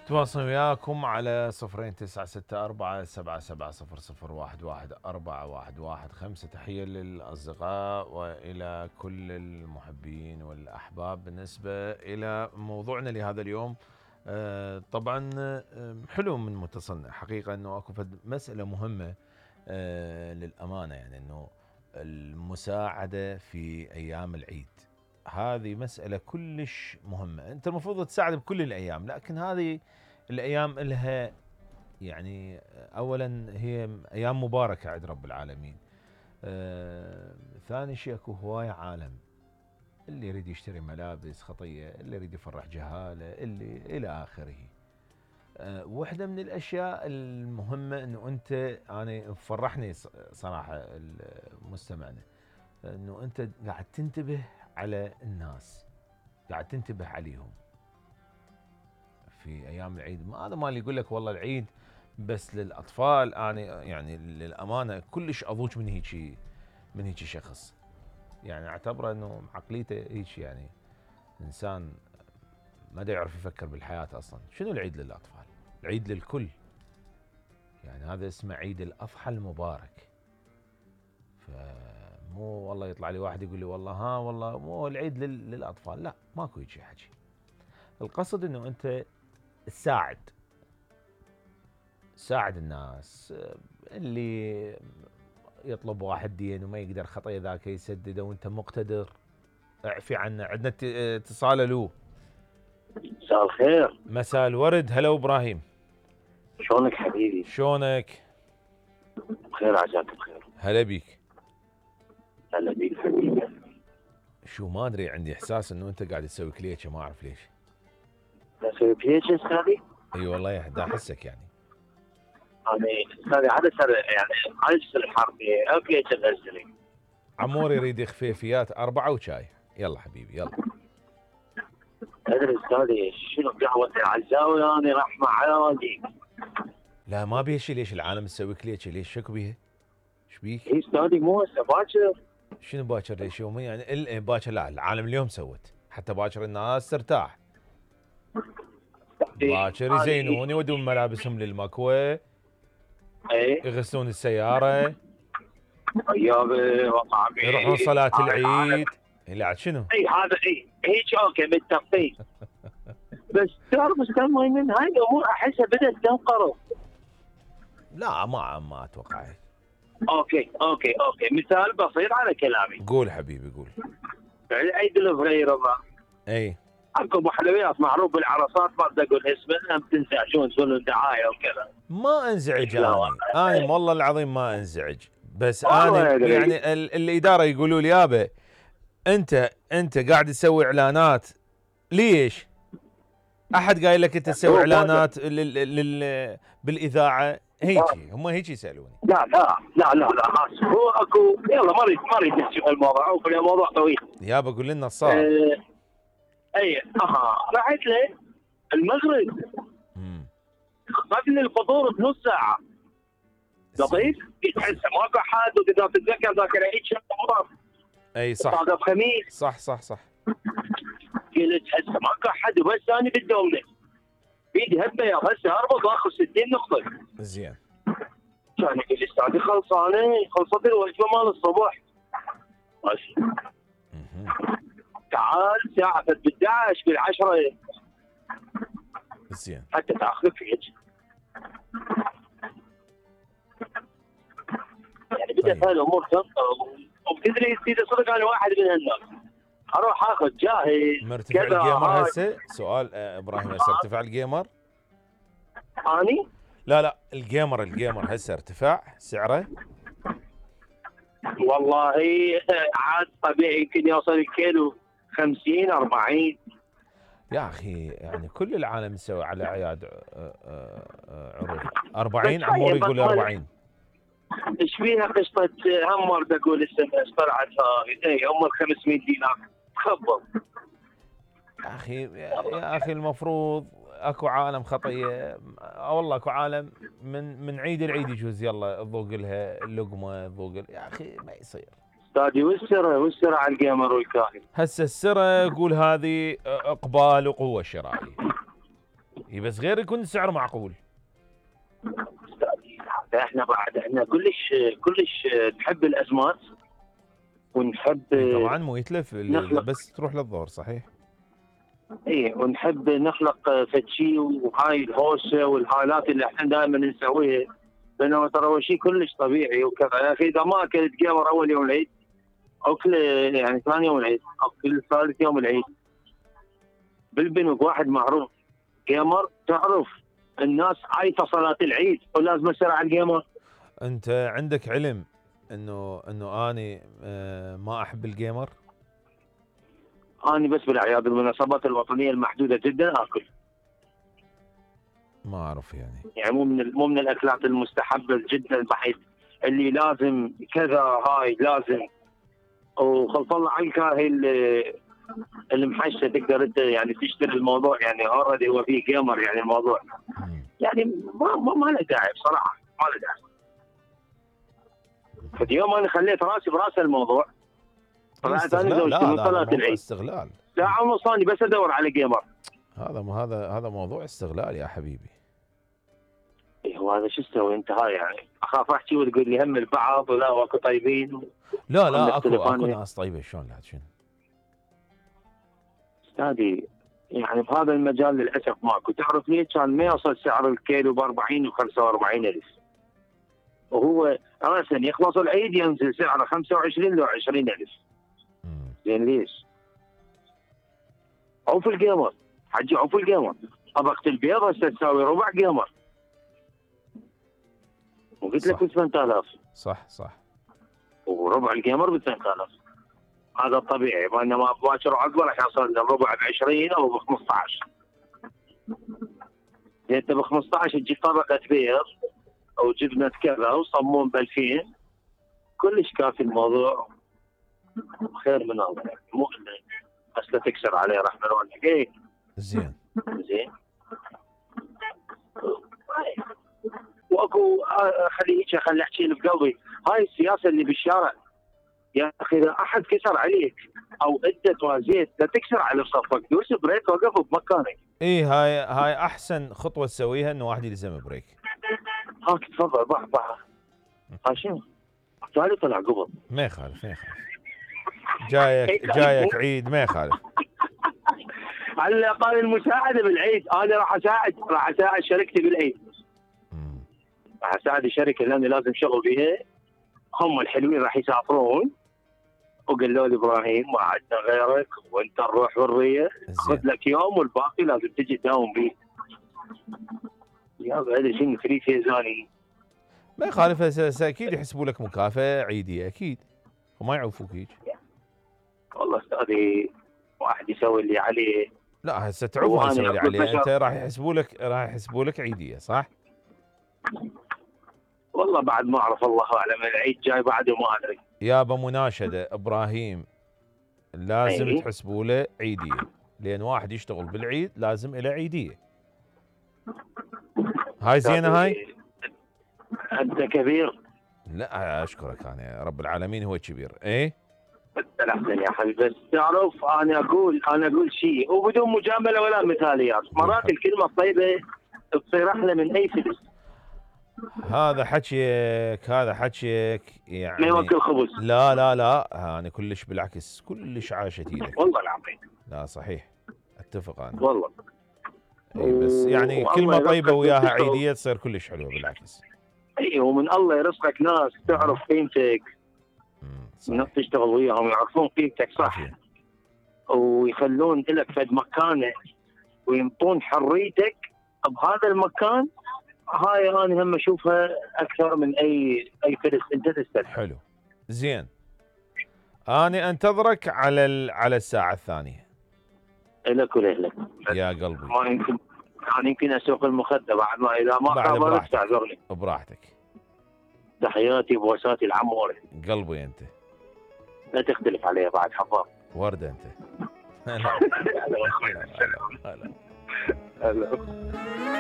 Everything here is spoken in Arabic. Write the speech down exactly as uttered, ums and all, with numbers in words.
تواصل وياكم على صفرين تسعة ستة أربعة سبعة سبعة صفر صفر واحد واحد أربعة واحد واحد خمسة. تحية للأصدقاء وإلى كل المحبين والأحباب. بالنسبة إلى موضوعنا لهذا اليوم، آه طبعا آه حلو من متصلنا حقيقة أنه أكو مسألة مهمة آه للأمانة، يعني أنه المساعدة في أيام العيد هذه مسألة كلش مهمة. أنت المفروض تساعد بكل الأيام، لكن هذه الأيام لها يعني أولا هي أيام مباركة عند رب العالمين. آه ثاني شيء أكو هواية عالم، اللي يريد يشتري ملابس خطية، اللي يريد يفرح جهالة، اللي إلى آخره. آه واحدة من الأشياء المهمة أنه أنت، أنا فرحني صراحة المستمعنا، أنه أنت قاعد تنتبه على الناس، قاعد تنتبه عليهم في ايام العيد. ما هذا ما اللي يقول لك والله العيد بس للاطفال. انا يعني للامانه كلش اضوج من هيك من هيك شخص، يعني اعتبره انه عقليته هيك، يعني انسان ما دا يعرف يفكر بالحياه اصلا. شنو العيد للاطفال؟ العيد للكل، يعني هذا اسمه عيد الاضحى المبارك. فمو والله يطلع لي واحد يقول لي والله ها والله مو العيد للاطفال، لا ماكو هيك حكي. القصد انه انت تساعد ساعد الناس. اللي يطلب واحد دين وما يقدر خطيه ذاك يسدده وانت مقتدر اعفي عنه. عندنا اتصال. الو، مساء الخير. مساء الورد. هلا ابراهيم، شلونك حبيبي؟ شلونك؟ بخير عساك بخير. هلا بيك. هلا بيك حبيبي. شو ما ادري، عندي احساس انه انت قاعد تسوي كليتشه، ما اعرف ليش. اسوي بي اتش استاذي؟ اي والله دا احسك يعني. انا استاذي هذا سر يعني عايز الحربي او بي اتش غزلي. عمور يريد خفيفيات اربعه وشاي. يلا حبيبي يلا. ادري استاذي شنو قهوه العزاوي، انا راح مع عيالي. لا ما بيها شيء. ليش العالم تسوي كليتشه؟ ليش شكو بيها؟ ايش بيك؟ اي استاذي مو هسه باكر. شنو باكر؟ ليش يومي يعني باكر؟ لا العالم اليوم سوت حتى باكر الناس ترتاح. باكر يزينون يودون ملابسهم للمكوى، اي يغسلون السيارة، يابا وقع بي يروحون صلاة العيد. لا شنو؟ اي هذا اي هيك اوكي متفقين. بس تعرف استاذ مهيمن هاي الامور احسها بدات تنقرض. لا ما ما اتوقع. اوكي اوكي اوكي مثال بسيط على كلامي. قول حبيبي قول. عيد الفريرة اي اكو ابو حلويات معروف بالعرصات، ما بدي اقول اسمه، ام تنزعجون تسوون دعايه وكذا. ما انزعج انا، انا والله العظيم ما انزعج، بس والله انا يدري. يعني ال- الاداره يقولوا لي يابا انت انت قاعد تسوي اعلانات ليش؟ احد قايل لك انت تسوي اعلانات لل... لل... بالاذاعه؟ هيجي هم هيجي يسالوني. لا لا لا لا لا آسف. هو اكو يلا ما اريد ما اريد نحكي في الموضوع، او في الموضوع طويل. يابا قول لنا الصار. اه اي اها رحت له المغرب، خذني الفطور بنص ساعه. لطيف تحس ماكو حد، وتقدر تتذكر ذاك العيد شهر رمضان. اي صح صادف خميس. صح صح صح. قلت هسه ماكو حد وبس انا بالدوله، بيدي هبه يا هسه اربط واخذ ستين نقطه. زين. كان يقول لي استاذي خلصانه، خلصت الوجبه مال الصبح. ماشي. تعال ساعه ب احد عشر بالعشره. زين. حتى تاخذ فيك. يعني بدات هاي الامور تنقرض، وبتدري سيدي صدق انا واحد من هالناس اروح اخذ جاهز. مرتفع الجيمر هسه؟ سؤال آه ابراهيم، هسه ارتفع الجيمر؟ اني؟ لا لا الجيمر الجيمر هسه ارتفع سعره؟ والله عاد طبيعي يمكن يوصل كيلو خمسين أربعين. يا اخي يعني كل العالم يسوي على اعياد عروض أربعين. عمور يقول أربعين. ايش فيها قصه همر بقول السنه طلعت هاي اي هم خمسمية دينار تخبط. يا اخي يا اخي المفروض اكو عالم خطيه والله، اكو عالم من من عيد العيد يجوز يلا تذوق لها اللقمه تذوق. يا اخي ما يصير استاذي. والسره والسره على الجيمر والكاهن. هسه السره قول هذه اقبال وقوه شرائيه. اي بس غير يكون سعر معقول. احنا بعد احنا كلش كلش نحب الازمات ونحب طبعا مو يتلف بس تروح للظهر صحيح. اي ونحب نخلق فتشي وهاي الهوسه والحالات اللي احنا دائما نسويها، بينما ترى هو شيء كلش طبيعي وكذا. يا اخي اذا ما اكلت جيمر اول يوم العيد او كل يعني ثاني يوم العيد او كل ثالث يوم العيد، بالبنوك واحد معروف جيمر، تعرف الناس عايفه صلاه العيد ولازم اسرع على الجيمر. انت عندك علم انه انه اني ما احب الجيمر؟ اني بس بالاعياد والمناسبات الوطنيه المحدوده جدا اكل. ما اعرف يعني يعني مو من مو من الاكلات المستحبه جدا بحيث اللي لازم كذا هاي لازم. وخلف الله عنك هاي اللي المحشة تقدر انت يعني تشتري الموضوع، يعني اوريدي هو فيه جيمر يعني الموضوع يعني ما ما, ما له داعي بصراحه، ما له داعي. فاليوم انا خليت راسي براس الموضوع، طلعت انا زوجتي من صلاه العيد استغلال ساعه ونص ثاني بس ادور على جيمر. هذا ما هذا هذا موضوع استغلال يا حبيبي. ايه وهذا شو تسوي انت؟ هاي يعني اخاف احكي وتقول لي هم البعض ولا واكو طيبين و... لا لا اكو اكو ناس طيبه شلون لا شنو استاذي يعني بهذا المجال للاسف ماكو. تعرف ليش؟ كان ما يوصل سعر الكيلو ب أربعين وخمسة وأربعين ألف، وهو راسا يخلص العيد ينزل سعره خمسة وعشرين لو عشرين ألف. زين ليش؟ عوف الجيمر حجي، عوف الجيمر. طبقة البيض هسه تساوي ربع جيمر، وقلت لك ب ثمانية آلاف. صح صح. وربع الجيمر ب ثمانية آلاف، هذا الطبيعي. بينما باكر وعقبه راح يوصل للربع ب عشرين او ب خمسة عشر. انت ب خمسة عشر تجيب طبقه بيض او جبنه كذا وصمون ب ألفين، كلش كافي الموضوع خير من هذا. يعني مو بس لا تكسر عليه راح نروح. ايه زين زين. واكو خليك خلي احكي اللي بقلبي. هاي السياسه اللي بالشارع يا اخي، اذا احد كسر عليك او ادت وازيت لا تكسر على صفك، دوس بريك وقف بمكانك. اي هاي هاي احسن خطوه تسويها انه واحد يلزم بريك. هاك تفضل بح بح. هاي شنو؟ ثاني طلع قبل. ما يخالف ما يخالف. جايك جايك عيد ما يخالف. على الاقل المساعده بالعيد، انا راح اساعد راح اساعد شركتي بالعيد. راح اساعد الشركه لاني لازم شغل بيها. هم الحلوين راح يسافرون وقالوا لي ابراهيم ما عندنا غيرك وانت نروح حريه، خذ لك يوم والباقي لازم تجي تداوم بيه. يا هذا شيء فري فيزاني. ما يخالف اكيد يحسبوا لك مكافاه عيديه اكيد وما يعوفوك هيك. والله استاذي واحد يسوي اللي عليه. لا هسه تعوف ما يسوي اللي عليه، انت راح يحسبوا لك راح يحسبوا لك عيديه صح؟ والله بعد ما اعرف، الله اعلم العيد جاي بعده ما ادري. يابا مناشده ابراهيم لازم أيه؟ تحسبوا له عيديه، لان واحد يشتغل بالعيد لازم له عيديه. هاي زينه هاي؟ انت كبير. لا اشكرك انا رب العالمين هو كبير. ايه الاحسن يا حبيبي. بس تعرف انا اقول انا اقول شيء وبدون مجامله ولا مثاليات، مرات الكلمه الطيبه تصير احلى من اي فلوس. هذا حكيك هذا حكيك يعني ما يوكل خبز. لا لا لا انا كلش بالعكس كلش عاشت ايدك والله العظيم. لا صحيح اتفق انا والله. اي بس يعني كلمه طيبه وياها عيديه تصير كلش حلوه بالعكس. اي ومن الله يرزقك ناس تعرف قيمتك، ناس تشتغل وياهم يعرفون قيمتك صح عافية. ويخلون لك فد مكانه وينطون حريتك بهذا المكان. هاي انا هم اشوفها اكثر من اي اي فلس انت تستلم. حلو زين. انا انتظرك على ال... على الساعه الثانيه. لك ولك يا قلبي. ما يمكن انا يمكن اسوق المخده بعد ما اذا ما خابرت تعذرني. براحتك. تحياتي بوساتي العموري. قلبي انت. لا تختلف عليه بعد حفاظ. ورده انت. هلا هلا هلا